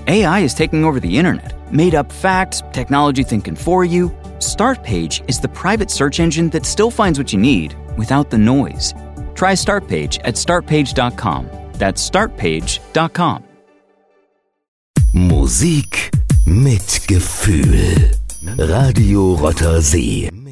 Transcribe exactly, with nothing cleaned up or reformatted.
A I is taking over the internet. Made up facts, technology thinking for you. Startpage is the private search engine that still finds what you need without the noise. Try Startpage at start page dot com. That's start page dot com. Musik mit Gefühl. Radio Rotter See.